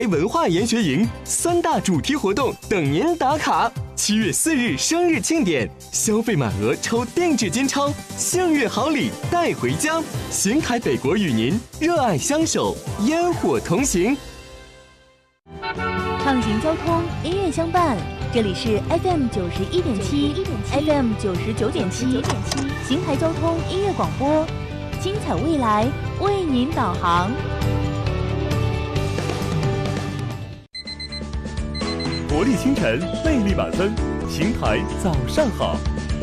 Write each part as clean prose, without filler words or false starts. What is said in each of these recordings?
文化研学营3大主题活动等您打卡。7月4日生日庆典，消费满额抽定制金钞，幸运好礼带回家。邢台北国与您热爱相守，烟火同行。 畅行交通，音乐相伴。这里是 FM 91.7 ，FM 99.7，邢台交通音乐广播，精彩未来为您导航。 活力清晨，魅力满分，邢台早上好。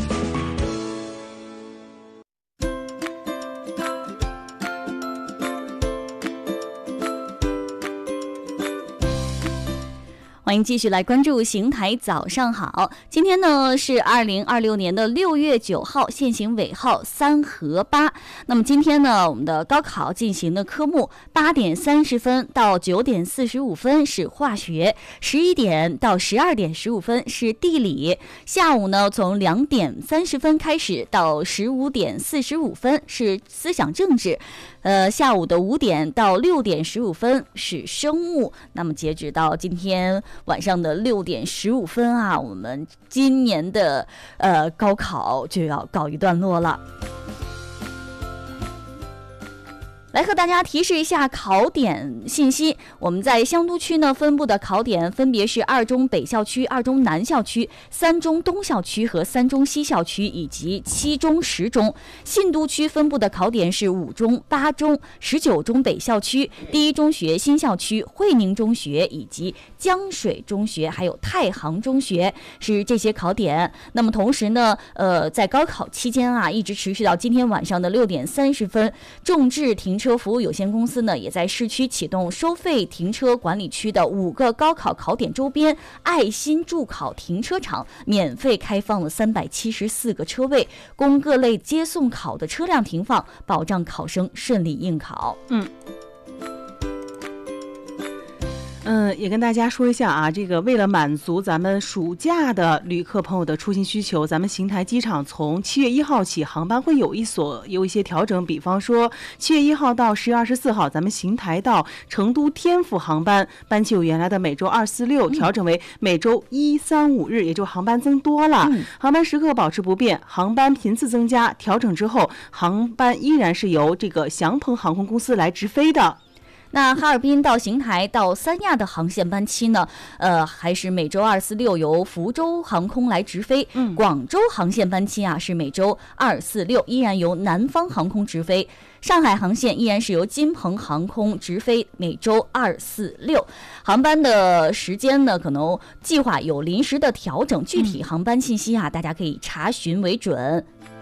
欢迎继续来关注邢台早上好。今天呢是2026年的6月9号，现行尾号3和8。那么今天呢，我们的高考进行的科目8点30分到9点45分是化学，11点到12点15分是地理。下午呢，从2点30分开始到15点45分是思想政治。下午的5点到6点15分是生物。那么截止到今天晚上的6点15分啊，我们今年的高考就要告一段落了。来和大家提示一下考点信息。我们在香都区呢分布的考点分别是2中北校区、2中南校区、3中东校区和3中西校区，以及7中、10中。信都区分布的考点是5中、8中、19中北校区、第一中学新校区、惠宁中学以及江水中学，还有太行中学，是这些考点。那么同时呢，在高考期间啊，一直持续到今天晚上的6点30分，众志停车服务有限公司呢，也在市区启动收费停车管理区的5个高考考点周边爱心助考停车场，免费开放了374个车位，供各类接送考的车辆停放，保障考生顺利应考。 也跟大家说一下啊，这个为了满足咱们暑假的旅客朋友的出行需求，咱们邢台机场从7月1号起航班会有一些调整，比方说7月1号到10月24号，咱们邢台到成都天府航班班期由原来的每周2、4、6调整为每周1、3、5日，也就航班增多了。航班时刻保持不变，航班频次增加。调整之后，航班依然是由这个祥鹏航空公司来直飞的。 那哈尔滨到邢台到三亚的航线班期呢，还是每周2、4、6由福州航空来直飞。广州航线班期啊是每周2、4、6依然由南方航空直飞。上海航线依然是由金鹏航空直飞，每周2、4、6。航班的时间呢，可能计划有临时的调整，具体航班信息啊，大家可以查询为准。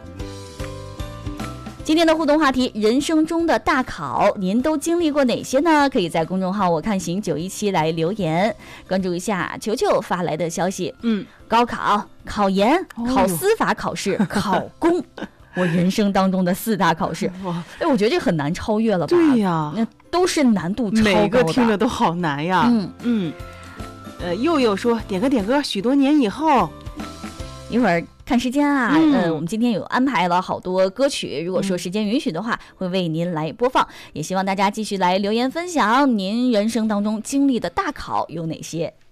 今天的互动话题，人生中的大考您都经历过哪些呢？可以在公众号我看行917来留言，关注一下球球发来的消息。高考、考研、考司法考试、考公，我人生当中的4大考试。我觉得这很难超越了吧？ 对呀， 那都是难度超高的， 每个听着都好难呀。佑佑说点歌，许多年以后。 一会儿看时间啊，我们今天有安排了好多歌曲，如果说时间允许的话，会为您来播放。也希望大家继续来留言分享您人生当中经历的大考有哪些。